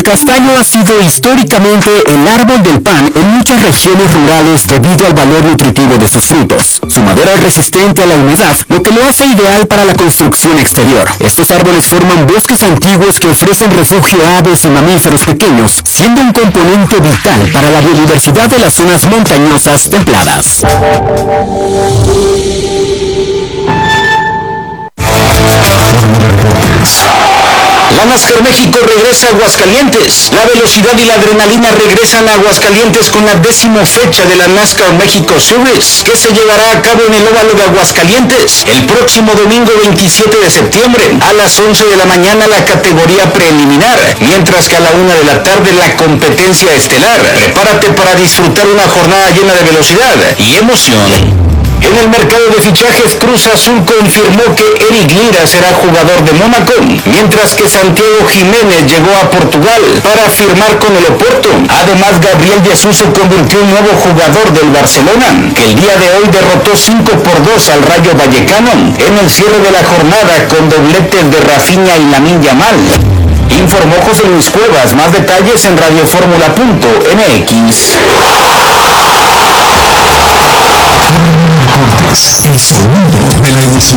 castaño ha sido históricamente el árbol del pan en muchas regiones rurales debido al valor nutritivo de sus frutos. Su madera es resistente a la humedad, lo que lo hace ideal para la construcción exterior. Estos árboles forman bosques antiguos que ofrecen refugio a aves y mamíferos pequeños, siendo un componente vital para la biodiversidad de las zonas montañosas templadas. La NASCAR México regresa a Aguascalientes. La velocidad y la adrenalina regresan a Aguascalientes con la 10ª fecha de la NASCAR México Series, que se llevará a cabo en el óvalo de Aguascalientes el próximo domingo 27 de septiembre. A las 11 de la mañana la categoría preliminar, mientras que a la 1 de la tarde la competencia estelar. Prepárate para disfrutar una jornada llena de velocidad y emoción. En el mercado de fichajes, Cruz Azul confirmó que Eric Lira será jugador de Mónaco, mientras que Santiago Jiménez llegó a Portugal para firmar con el Oporto. Además, Gabriel Jesús se convirtió en nuevo jugador del Barcelona, que el día de hoy derrotó 5-2 al Rayo Vallecano en el cierre de la jornada con dobletes de Rafinha y Lamine Yamal. Informó José Luis Cuevas. Más detalles en radioformula.mx. El sonido de la emoción.